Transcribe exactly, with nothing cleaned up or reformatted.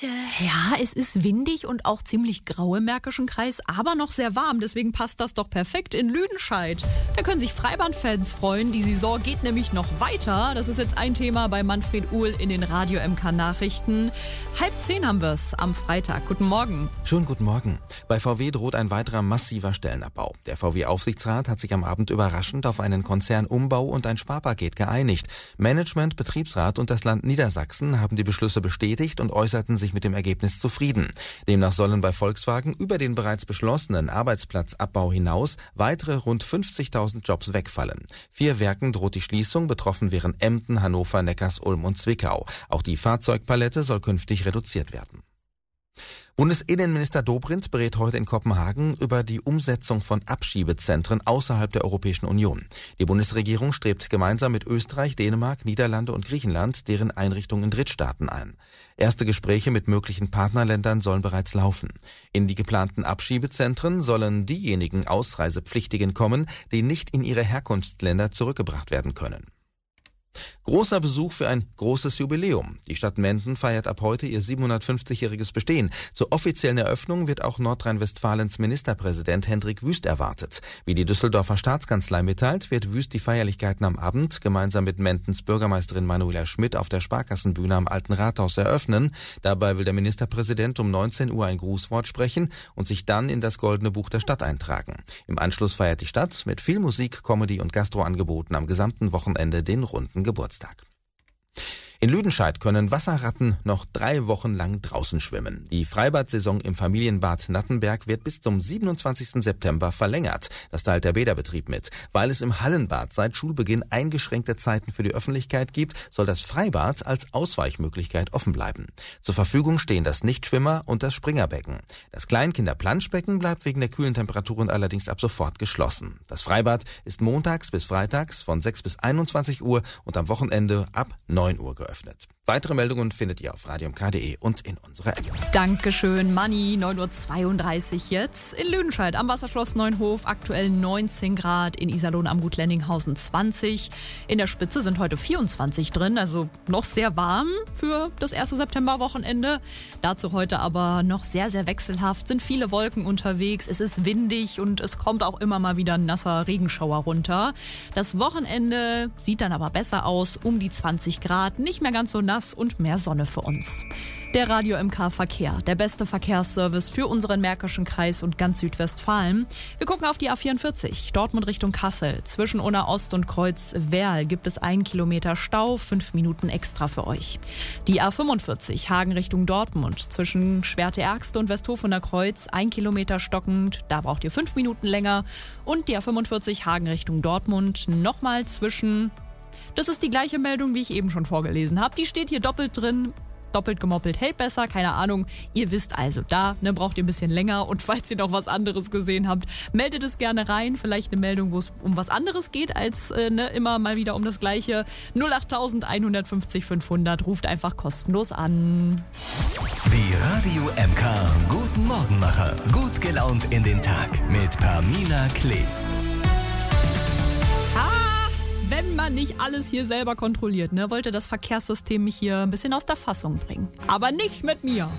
heute? Ja, es ist windig und auch ziemlich grau im Märkischen Kreis, aber noch sehr warm. Deswegen passt das doch perfekt in Lüdenscheid. Da können sich Freibad-Fans freuen. Die Saison geht nämlich noch weiter. Das ist jetzt ein Thema bei Manfred Uhl in den Radio M K Nachrichten. Halb zehn haben wir es am Freitag. Guten Morgen. Schönen guten Morgen. Bei V W droht ein weiterer massiver Stellenabbau. Der V W-Aufsichtsrat hat sich am Abend überraschend auf einen Konzernumbau und ein Sparpaket geeinigt. Management, Betriebsrat und das Land Niedersachsen haben die Beschlüsse bestätigt und äußerten sich mit dem Ergebnis zufrieden. Demnach sollen bei Volkswagen über den bereits beschlossenen Arbeitsplatzabbau hinaus weitere rund fünfzigtausend Jobs wegfallen. Vier Werken droht die Schließung, betroffen wären Emden, Hannover, Neckarsulm und Zwickau. Auch die Fahrzeugpalette soll künftig reduziert werden. Bundesinnenminister Dobrindt berät heute in Kopenhagen über die Umsetzung von Abschiebezentren außerhalb der Europäischen Union. Die Bundesregierung strebt gemeinsam mit Österreich, Dänemark, Niederlande und Griechenland deren Einrichtung in Drittstaaten ein. Erste Gespräche mit möglichen Partnerländern sollen bereits laufen. In die geplanten Abschiebezentren sollen diejenigen Ausreisepflichtigen kommen, die nicht in ihre Herkunftsländer zurückgebracht werden können. Großer Besuch für ein großes Jubiläum. Die Stadt Menden feiert ab heute ihr siebenhundertfünfzigjähriges Bestehen. Zur offiziellen Eröffnung wird auch Nordrhein-Westfalens Ministerpräsident Hendrik Wüst erwartet. Wie die Düsseldorfer Staatskanzlei mitteilt, wird Wüst die Feierlichkeiten am Abend gemeinsam mit Mendens Bürgermeisterin Manuela Schmidt auf der Sparkassenbühne am Alten Rathaus eröffnen. Dabei will der Ministerpräsident um neunzehn Uhr ein Grußwort sprechen und sich dann in das Goldene Buch der Stadt eintragen. Im Anschluss feiert die Stadt mit viel Musik, Comedy und Gastroangeboten am gesamten Wochenende den runden Geburtstag. In Lüdenscheid können Wasserratten noch drei Wochen lang draußen schwimmen. Die Freibad-Saison im Familienbad Nattenberg wird bis zum siebenundzwanzigsten September verlängert. Das teilt der Bäderbetrieb mit. Weil es im Hallenbad seit Schulbeginn eingeschränkte Zeiten für die Öffentlichkeit gibt, soll das Freibad als Ausweichmöglichkeit offen bleiben. Zur Verfügung stehen das Nichtschwimmer und das Springerbecken. Das Kleinkinder-Planschbecken bleibt wegen der kühlen Temperaturen allerdings ab sofort geschlossen. Das Freibad ist montags bis freitags von sechs bis einundzwanzig Uhr und am Wochenende ab neun Uhr geöffnet. Weitere Meldungen findet ihr auf radio m k punkt d e und in unserer App. Dankeschön, Manni. neun Uhr zweiunddreißig jetzt. In Lüdenscheid am Wasserschloss Neunhof aktuell neunzehn Grad, in Iserlohn am Gut Lenninghausen zwanzig. In der Spitze sind heute vierundzwanzig drin, also noch sehr warm für das erste Septemberwochenende. Dazu heute aber noch sehr, sehr wechselhaft, sind viele Wolken unterwegs, es ist windig und es kommt auch immer mal wieder ein nasser Regenschauer runter. Das Wochenende sieht dann aber besser aus, um die zwanzig Grad, nicht mehr ganz so nass und mehr Sonne für uns. Der Radio M K Verkehr, der beste Verkehrsservice für unseren Märkischen Kreis und ganz Südwestfalen. Wir gucken auf die A vierundvierzig, Dortmund Richtung Kassel. Zwischen Unna Ost und Kreuz Werl gibt es einen Kilometer Stau, fünf Minuten extra für euch. Die A fünfundvierzig, Hagen Richtung Dortmund. Zwischen Schwerte-Ergste und Westhofener Kreuz, ein Kilometer stockend, da braucht ihr fünf Minuten länger. Und die A fünfundvierzig, Hagen Richtung Dortmund, nochmal zwischen... Das ist die gleiche Meldung, wie ich eben schon vorgelesen habe. Die steht hier doppelt drin. Doppelt gemoppelt hält besser, keine Ahnung. Ihr wisst also, da ne, braucht ihr ein bisschen länger. Und falls ihr noch was anderes gesehen habt, meldet es gerne rein. Vielleicht eine Meldung, wo es um was anderes geht, als äh, ne, immer mal wieder um das Gleiche. null acht eins fünf null fünfhundert, ruft einfach kostenlos an. Die Radio M K Guten Morgenmacher. Gut gelaunt in den Tag mit Pamina Klee. Wenn man nicht alles hier selber kontrolliert, ne, wollte das Verkehrssystem mich hier ein bisschen aus der Fassung bringen. Aber nicht mit mir.